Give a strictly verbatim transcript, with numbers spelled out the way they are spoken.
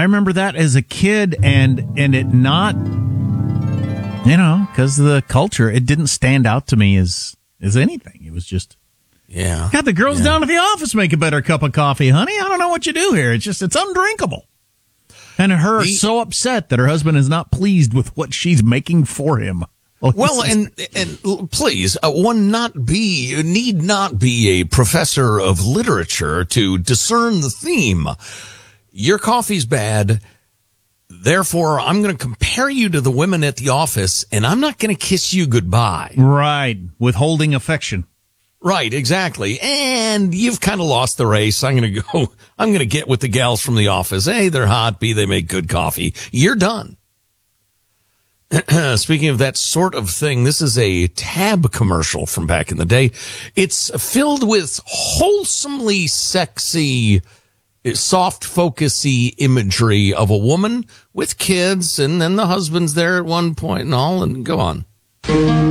I remember that as a kid, and and it not, you know, because of the culture, it didn't stand out to me as as anything. It was just, yeah. God, the girls yeah. down at the office make a better cup of coffee, honey. I don't know what you do here. It's just, it's undrinkable. And her the, so upset that her husband is not pleased with what she's making for him. Well, well and and please, uh, one not be need not be a professor of literature to discern the theme. Your coffee's bad, therefore I'm going to compare you to the women at the office, and I'm not going to kiss you goodbye. Right, withholding affection. Right, exactly. And you've kind of lost the race. I'm going to go, I'm going to get with the gals from the office. A, they're hot. B, they make good coffee. You're done. Speaking of that sort of thing, this is a Tab commercial from back in the day. It's filled with wholesomely sexy, soft, focusy imagery of a woman with kids, and then the husband's there at one point and all, and go on.